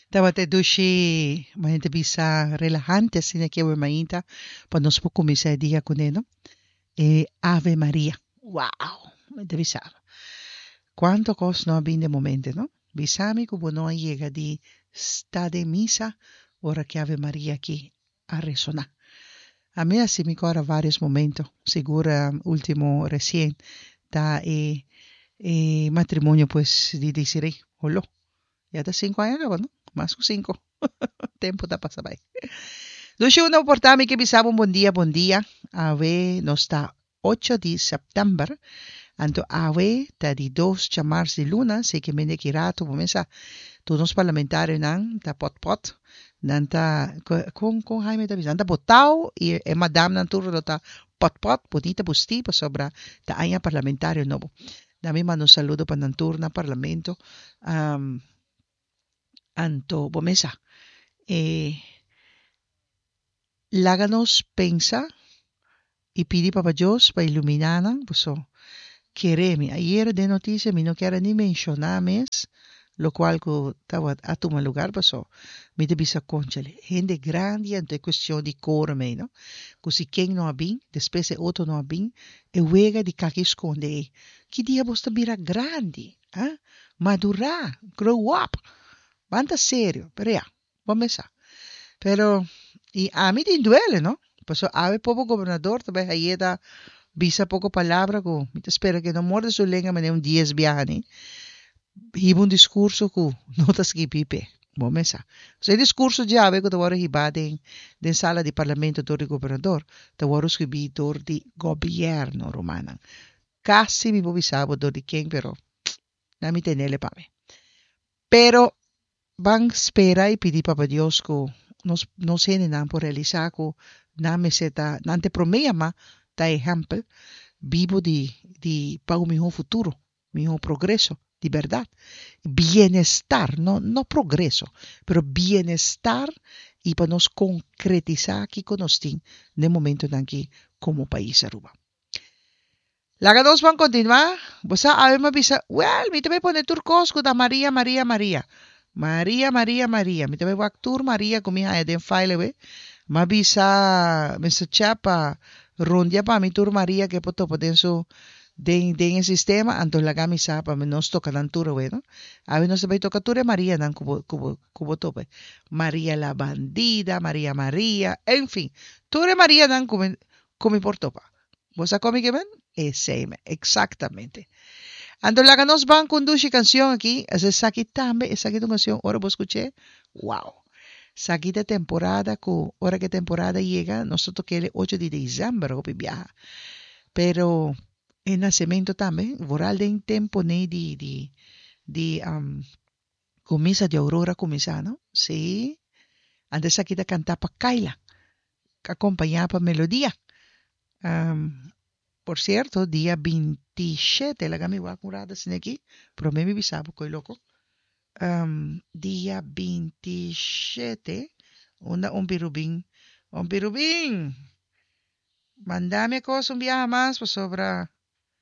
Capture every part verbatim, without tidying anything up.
Tawate dushi, mainita bisa relajante sine que mainita, pa nos po kumisa dia kuneno. E Ave Maria. Wow, mainita bisa. Quanto cos no abin de momente, no? Bisami kubo no llega di sta de misa, ora que Ave Maria aqui a resonar. A mí así me cora varios momentos, segura último recién, da e, e matrimonio pues di deciré, holo, ya está cinco años acabando, ¿no? Más que cinco. Tempo está pasando ahí. Doce una oportunidad que bisaba un buen día, buen día. A ver, nos está ocho de septiembre. Anto awe ta di dos chamars de luna, se que mende kirato, pomesa, todos parlamentarios nan, ta pot pot, nan ta, con, con Jaime ta bisa, ta botao, y e madame nan turno ta pot pot, bonita busti, pa sobra, ta aya parlamentario novo. Dami mano saludo pa nan turna parlamento, um, anto, pomesa, eh, láganos pensa, y pidi para Dios, para iluminar, pues, quereme. Ayer de noticia, mi no quiero ni mencionar mes, lo cual que estaba a tomar lugar, pasó. Me te bisa conchale. Gente grande, ante cuestión de corme, ¿no? Que si quem não abin, después se outro não abin, e wega de kaki esconde. Que dia você vira grande, ah? Madurar, grow up. Banta sério, pero ya, vamos começar. Pero, y a mí te duele, ¿no? Pasó, a ver, povo gobernador, talvez aí da bisa pouco palavra ko mita espera que não morde su lenga mane um dias viajani hiba um discurso ko notas que pipe bom essa so discurso já ave ko tawara hiba den den sala de parlamento do governador tawara que bi do de governo romana casi mi bobisabo do de quem pero na mi tenele pa me pero van espera e pedir para Deus ko nos nos henen por realizar ko na meseta nante promeyama da ejemplo vivo de, de para mi futuro, mi progreso, de verdad. Bienestar, no, no progreso, pero bienestar y para nos concretizar aquí con nosotros de momento en aquí como país Aruba. La dos van a continuar, pues a ver me avisa, well, me te voy a poner turcos con María, María, María. María, María, María. Me te voy a actor María con mi hija de file, me avisa, me se chapa, rondia pa mi tur Maria que poto poden so den den el sistema anto la camisa pa nos toca dan tur we no a ver no se ve toca tur María dan cubo cubo cubo tope María la bandida María María en fin tur María dan como como por topa vos a comi que ven ese exactamente anto la nos van conduce canción aquí ese saki tambe esa que tu canción ahora vos escuché wow. Seguida temporada, que ahora que temporada llega, nosotros que el ocho de diciembre que viaja. Pero el nacimiento también, voral de tiempo ne de, de, de um, comisa de aurora comisa, ¿no? Sí. Antes seguida cantaba Kaila, acompañaba melodía. Um, por cierto, día veintisiete, la gami va a curar sin aquí, pero me bisabo, coi loco. Um, día veintisiete, una, un pirubín, un pirubín, mandame cosas un viaje más pues sobra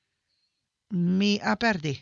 mi, ah, perdí.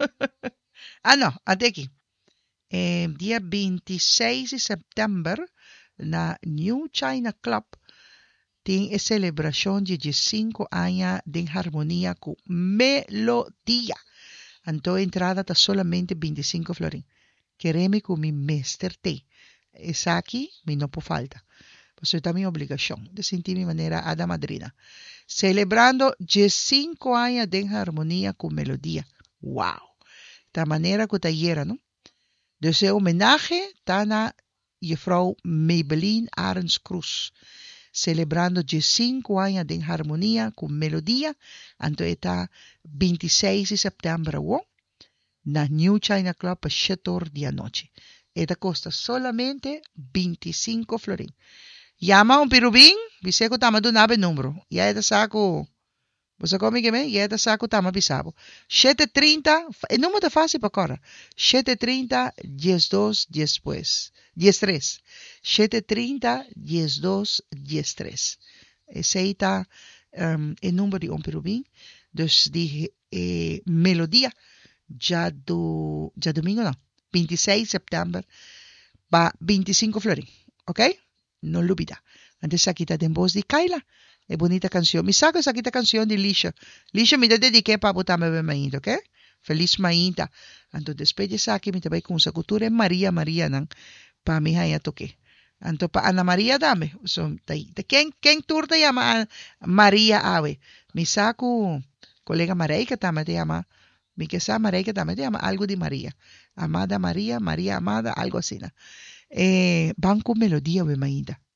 ah, no, hasta aquí. Eh, día veintiséis de septiembre, na New China Club, tiene celebración de cinco años de armonía con melodía. Anto entrada está solamente veinticinco florín. Quereme con mi Mister T. Es aquí, mi no por falta. Pues es mi obligación de sentir mi manera a la madrina. Celebrando cinco años de armonía con melodía. Wow. De manera que tallera, ¿no? De ese homenaje, Tana y Frau Maybelline Arens Cruz. Celebrando cinco años de armonía con melodía. Anto está veintiséis de septiembre, ¿no? Na New China Club a Chateau de anoche. Esta costa solamente veinticinco florín. Llama un pirubín, biseco tama do nabe número. Ya esta saco, você come que me? Ya esta saco tama bisabo. siete trinta, el número está fácil para ahora. siete trinta, diez dos, después. diez tres. siete trinta, diez dos, diez tres. Ese está um, el número de un pirubín. Dus die eh, melodía. Já do, já domingo não, veintiséis de setembro, va veinticinco florin, ¿ok? No lo olvida. Antes aquí está en voz de Kyla. Es bonita canción. Me saco esa quita canción de Lisha. Lisha me dediqué para botarme bem ainda, ¿ok? Feliz mainda. Anto después de aquí me te voy con esa cultura en María María nan para mi hija toque. Anto pa Ana María dame. So, de, de, ¿quién, ¿Quién tour te llama María Ave? Me saco colega Mareika también te llama. Mi que sa Mareika también te llama algo de María. Amada María, María Amada, algo así. ¿No? Eh, Banco Melodía bem ainda.